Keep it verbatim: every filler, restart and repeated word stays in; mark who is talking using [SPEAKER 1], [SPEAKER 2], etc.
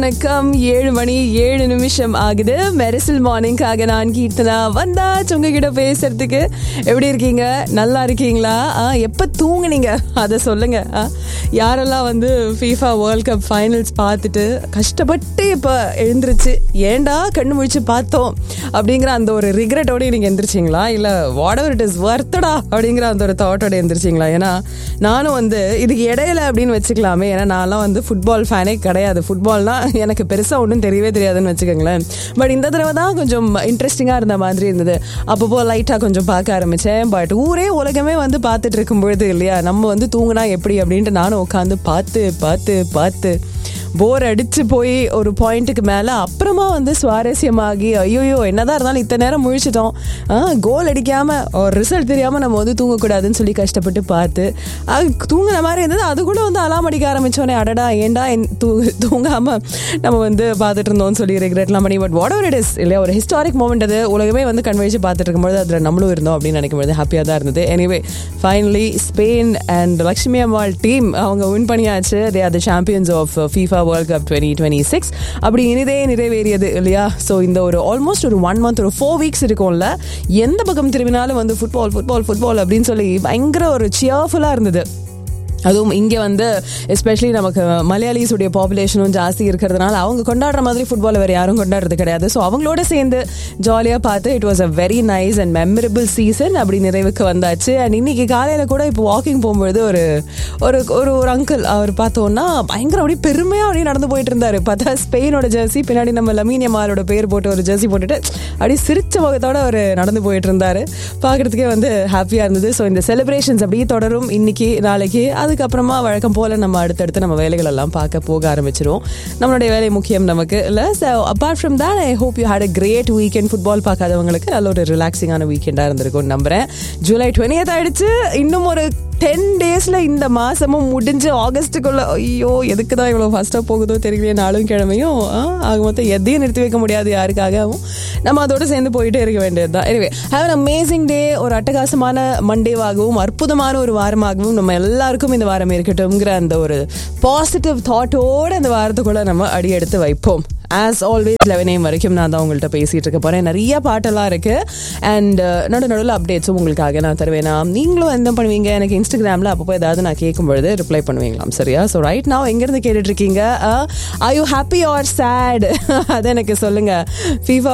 [SPEAKER 1] வணக்கம். ஏழு மணி ஏழு நிமிஷம் ஆகுது. மெரிசல் மார்னிங்காக நான் கீர்த்தனா வந்தாச்சு உங்ககிட்ட பேசுறதுக்கு. எப்படி இருக்கீங்க? நல்லா இருக்கீங்களா? எப்ப தூங்குனீங்க அதை சொல்லுங்க. யாரெல்லாம் வந்து FIFA வேர்ல்ட் கப் ஃபைனல்ஸ் பார்த்துட்டு கஷ்டப்பட்டு இப்ப எழுந்திருச்சு ஏண்டா கண்ணு முழிச்சு பார்த்தோம் அப்படிங்கிற அந்த ஒரு ரிக்ரெட்டோட நீங்க எந்திரிச்சிங்களா, இல்ல வாட் எவர் இட் இஸ் வர்த்தடா அப்படிங்கிற அந்த ஒரு தாட்டோட எந்திரிச்சிங்களா? ஏன்னா நானும் வந்து இதுக்கு இடையில அப்படின்னு வச்சுக்கலாமே. ஏன்னா நான்லாம் வந்து ஃபுட்பால் ஃபேனே கிடையாது. ஃபுட்பால்னா எனக்கு பெருசா ஒன்றும் தெரியவே தெரியாதுன்னு வச்சுக்கோங்களேன். பட் இந்த தடவை தான் கொஞ்சம் இன்ட்ரெஸ்டிங்கா இருந்த மாதிரி இருந்தது. அப்பப்போ லைட்டா கொஞ்சம் பார்க்க ஆரம்பிச்சேன். பட் ஊரே உலகமே வந்து பார்த்துட்டு இருக்கும் பொழுது இல்லையா, நம்ம வந்து தூங்குனா எப்படி அப்படின்ட்டு நானும் உட்காந்து பார்த்து பார்த்து பார்த்து போர் அடிச்சு போய் ஒரு பாயிண்ட்டுக்கு மேலே அப்புறமா வந்து சுவாரஸ்யமாகி ஐயோயோ என்னதான் இருந்தாலும் இத்தனை நேரம் முழிச்சிட்டோம், கோல் அடிக்காம ஒரு ரிசல்ட் தெரியாமல் நம்ம வந்து தூங்கக்கூடாதுன்னு சொல்லி கஷ்டப்பட்டு பார்த்து தூங்குன மாதிரி இருந்தது. அது கூட வந்து அலாம் அடிக்க ஆரம்பிச்சோன்னே அடடா ஏண்டா தூ தூங்காம நம்ம வந்து பார்த்துட்டு இருந்தோம்னு சொல்லி ரெக்ரெட்லாம் பண்ணி. But what ever it is இல்லையா, ஒரு ஹிஸ்டாரிக் மூமெண்ட் அது. உலகமே வந்து கண் வச்சு பார்த்துட்டு இருக்கும்போது அதில் நம்மளும் இருந்தோம் அப்படின்னு நினைக்கும்போது ஹாப்பியாக தான் இருந்தது. Anyway finally Spain and Lakshmi Ammal team அவங்க வின் பண்ணியாச்சு. They are the champions of FIFA world cup twenty twenty six அப்படி இனிதே நிறைவேறியது இல்லையா. ஸோ இந்த ஒரு ஆல்மோஸ்ட் ஒரு ஒன் மந்த் ஒரு ஃபோர் வீக்ஸ் இருக்கும்ல, எந்த பக்கம் திரும்பினாலும் வந்து ஃபுட்பால் ஃபுட்பால் ஃபுட்பால் அப்படின்னு சொல்லி பயங்கர ஒரு சியர்ஃபுல்லாக இருந்தது. அதுவும் இங்கே வந்து எஸ்பெஷலி நமக்கு மலையாளிஸுடைய பாப்புலேஷனும் ஜாஸ்தி இருக்கிறதுனால அவங்க கொண்டாடுற மாதிரி ஃபுட்பால் வேறு யாரும் கொண்டாடுறது கிடையாது. ஸோ அவங்களோட சேர்ந்து ஜாலியாக பார்த்து it was a very nice and memorable season அப்படி நிறைவுக்கு வந்தாச்சு. அண்ட் இன்னைக்கு காலையில் கூட இப்போ வாக்கிங் போகும்பொழுது ஒரு ஒரு ஒரு ஒரு அங்கிள் அவர் பார்த்தோன்னா பயங்கர அப்படியே பெருமையாக அப்படியே நடந்து போயிட்டு இருந்தார். பார்த்தா ஸ்பெயினோட ஜெர்சி பின்னாடி நம்ம லமீன் யமாலோட பேர் போட்டு ஒரு ஜெர்சி போட்டுட்டு அப்படியே சிரிச்ச முகத்தோட அவர் நடந்து போயிட்டு இருந்தார். பார்க்குறதுக்கே வந்து ஹாப்பியாக இருந்தது. ஸோ இந்த செலிப்ரேஷன்ஸ் அப்படியே தொடரும் இன்னைக்கு நாளைக்கு. அதுக்கப்புறமா வழக்கம் போல நம்ம அடுத்தடுத்து நம்ம வேலைகள் எல்லாம் பார்க்க போக ஆரம்பிச்சிருவோம். நம்மளுடைய வேலை முக்கியம் நமக்கு இல்லை. So apart from that I hope you had a great weekend. Football பார்க்காதவங்களுக்கு நல்ல ஒரு ரிலாக்ஸிங்கான வீக்கெண்டாக இருந்திருக்கும்னு நம்புறேன். ஜூலை டுவெண்ட்டியத் ஆயிடுச்சு. இன்னும் ஒரு டென் டேஸ்ல இந்த மாசமும் முடிஞ்சு ஆகஸ்ட்டுக்குள்ள ஐயோ எதுக்கு தான் இவ்வளோ ஃபாஸ்ட்டாக போகுதோ தெரியலையே. நாளும் கிழமையும் ஆக மொத்தம் எதையும் நிறுத்தி வைக்க முடியாது யாருக்காகவும். நம்ம அதோட சேர்ந்து போயிட்டே இருக்க வேண்டியது தான். எனிவே ஹேவ் அன் அமேசிங் டே. ஒரு அட்டகாசமான மண்டேவாகவும் அற்புதமான ஒரு வாரமாகவும் நம்ம எல்லாருக்கும் இந்த வாரம் இருக்கட்டும்ங்கிற அந்த ஒரு பாசிட்டிவ் தாட்டோட அந்த வாரத்துக்குள்ள நம்ம அடி எடுத்து வைப்போம். ஆஸ் ஆல்வேஸ் லெவன் ஏஎம் வரைக்கும் நான் தான் உங்கள்கிட்ட பேசிட்டு இருக்க போறேன். நிறைய பாட்டெல்லாம் இருக்கு அண்ட் நடு நடுவில் அப்டேட்ஸும் உங்களுக்காக நான் தருவேனா. நீங்களும் என்ன பண்ணுவீங்க, எனக்கு இன்ஸ்டாகிராமில் அப்பப்போ ஏதாவது நான் கேட்கும் பொழுது ரிப்ளை பண்ணுவீங்களாம் சரியா. ஸோ ரைட் நான் எங்கேருந்து கேட்டுட்டு இருக்கீங்க, are you happy R chat அதை எனக்கு சொல்லுங்க. FIFA